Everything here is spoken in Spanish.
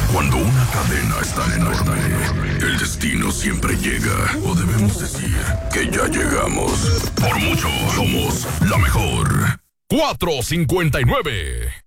Cuando una cadena es tan enorme, el destino siempre llega. O debemos decir que ya llegamos. Por mucho, somos la mejor. 459.